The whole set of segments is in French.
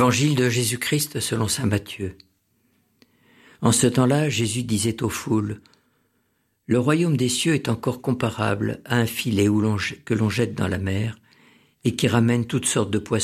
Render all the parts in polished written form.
Évangile de Jésus-Christ selon saint Matthieu. En ce temps-là, Jésus disait aux foules : « Le royaume des cieux est encore comparable à un filet que l'on jette dans la mer et qui ramène toutes sortes de poissons. »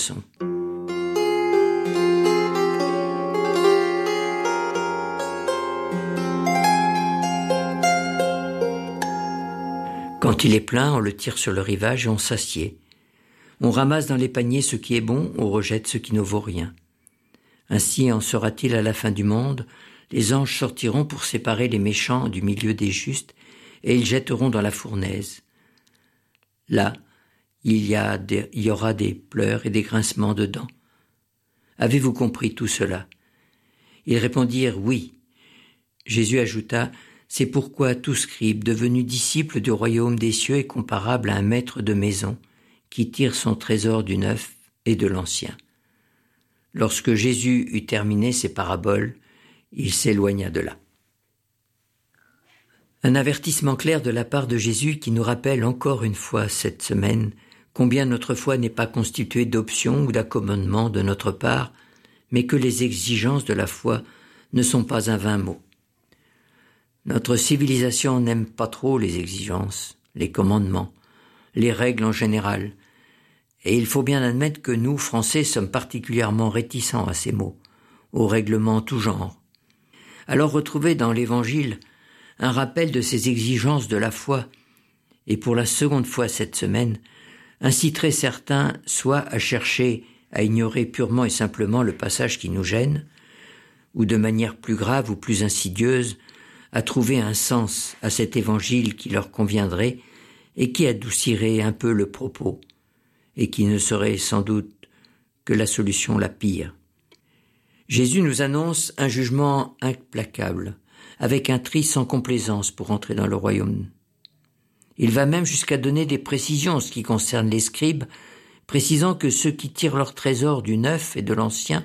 Quand il est plein, on le tire sur le rivage et on s'assied. On ramasse dans les paniers ce qui est bon, on rejette ce qui ne vaut rien. Ainsi en sera-t-il à la fin du monde. Les anges sortiront pour séparer les méchants du milieu des justes, et ils jetteront dans la fournaise. Là, il y aura des pleurs et des grincements de dents. Avez-vous compris tout cela ? Ils répondirent oui. Jésus ajouta : c'est pourquoi tout scribe devenu disciple du royaume des cieux est comparable à un maître de maison qui tire son trésor du neuf et de l'ancien. Lorsque Jésus eut terminé ses paraboles, il s'éloigna de là. Un avertissement clair de la part de Jésus qui nous rappelle encore une fois cette semaine combien notre foi n'est pas constituée d'options ou d'accommodements de notre part, mais que les exigences de la foi ne sont pas un vain mot. Notre civilisation n'aime pas trop les exigences, les commandements, les règles en général, et il faut bien admettre que nous, Français, sommes particulièrement réticents à ces mots, aux règlements tout genre. Alors retrouver dans l'Évangile un rappel de ces exigences de la foi, et pour la seconde fois cette semaine, inciterait certains soit à chercher à ignorer purement et simplement le passage qui nous gêne, ou de manière plus grave ou plus insidieuse, à trouver un sens à cet Évangile qui leur conviendrait et qui adoucirait un peu le propos, et qui ne serait sans doute que la solution la pire. Jésus nous annonce un jugement implacable, avec un tri sans complaisance pour entrer dans le royaume. Il va même jusqu'à donner des précisions en ce qui concerne les scribes, précisant que ceux qui tirent leur trésor du neuf et de l'ancien,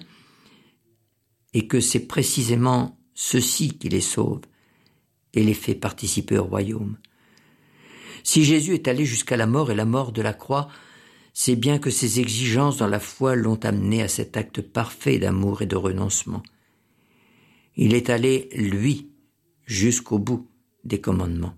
et que c'est précisément ceux-ci qui les sauvent et les fait participer au royaume. Si Jésus est allé jusqu'à la mort et la mort de la croix, c'est bien que ses exigences dans la foi l'ont amené à cet acte parfait d'amour et de renoncement. Il est allé, lui, jusqu'au bout des commandements.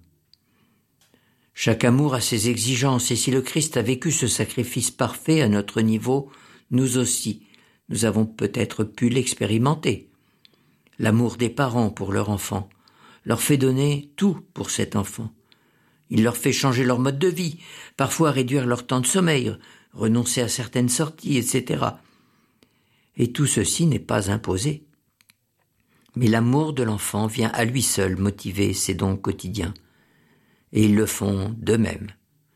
Chaque amour a ses exigences, et si le Christ a vécu ce sacrifice parfait à notre niveau, nous aussi, nous avons peut-être pu l'expérimenter. L'amour des parents pour leur enfant leur fait donner tout pour cet enfant. Il leur fait changer leur mode de vie, parfois réduire leur temps de sommeil, renoncer à certaines sorties, etc. Et tout ceci n'est pas imposé. Mais l'amour de l'enfant vient à lui seul motiver ses dons quotidiens. Et ils le font d'eux-mêmes.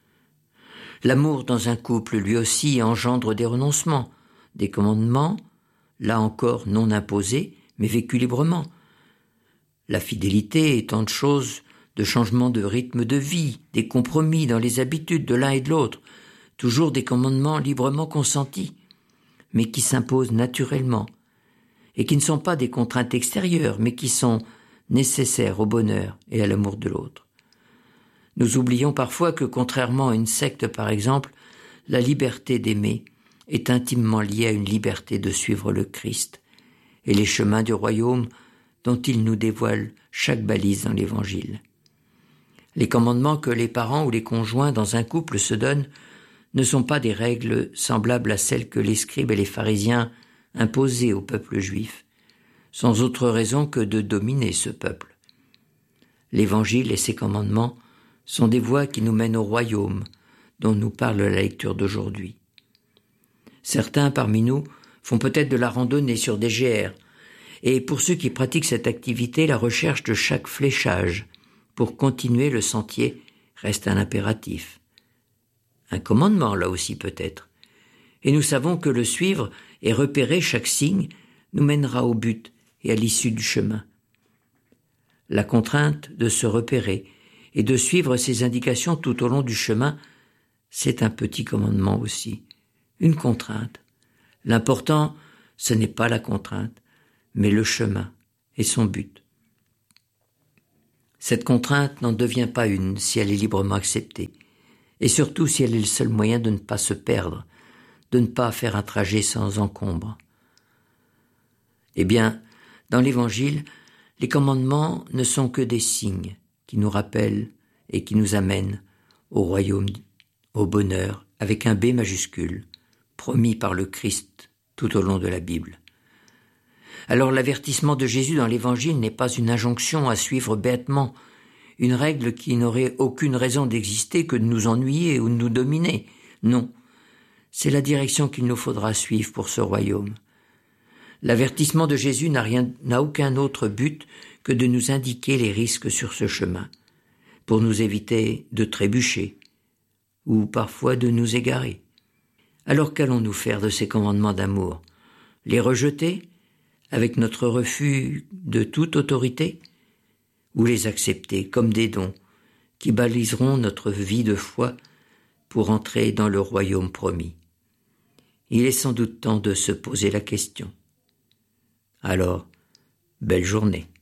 L'amour dans un couple, lui aussi, engendre des renoncements, des commandements, là encore non imposés, mais vécus librement. La fidélité est tant de choses, de changements de rythme de vie, des compromis dans les habitudes de l'un et de l'autre, toujours des commandements librement consentis, mais qui s'imposent naturellement, et qui ne sont pas des contraintes extérieures, mais qui sont nécessaires au bonheur et à l'amour de l'autre. Nous oublions parfois que, contrairement à une secte par exemple, la liberté d'aimer est intimement liée à une liberté de suivre le Christ et les chemins du royaume dont il nous dévoile chaque balise dans l'Évangile. Les commandements que les parents ou les conjoints dans un couple se donnent ne sont pas des règles semblables à celles que les scribes et les pharisiens imposaient au peuple juif, sans autre raison que de dominer ce peuple. L'Évangile et ses commandements sont des voies qui nous mènent au royaume dont nous parle la lecture d'aujourd'hui. Certains parmi nous font peut-être de la randonnée sur des GR, et pour ceux qui pratiquent cette activité, la recherche de chaque fléchage pour continuer le sentier reste un impératif. Un commandement là aussi peut-être. Et nous savons que le suivre et repérer chaque signe nous mènera au but et à l'issue du chemin. La contrainte de se repérer et de suivre ces indications tout au long du chemin, c'est un petit commandement aussi, une contrainte. L'important, ce n'est pas la contrainte, mais le chemin et son but. Cette contrainte n'en devient pas une si elle est librement acceptée, et surtout si elle est le seul moyen de ne pas se perdre, de ne pas faire un trajet sans encombre. Eh bien, dans l'Évangile, les commandements ne sont que des signes qui nous rappellent et qui nous amènent au royaume, au bonheur, avec un B majuscule, promis par le Christ tout au long de la Bible. Alors l'avertissement de Jésus dans l'Évangile n'est pas une injonction à suivre bêtement, une règle qui n'aurait aucune raison d'exister que de nous ennuyer ou de nous dominer. Non, c'est la direction qu'il nous faudra suivre pour ce royaume. L'avertissement de Jésus n'a aucun autre but que de nous indiquer les risques sur ce chemin, pour nous éviter de trébucher, ou parfois de nous égarer. Alors qu'allons-nous faire de ces commandements d'amour? Les rejeter, avec notre refus de toute autorité, ou les accepter comme des dons qui baliseront notre vie de foi pour entrer dans le royaume promis? Il est sans doute temps de se poser la question. Alors, belle journée.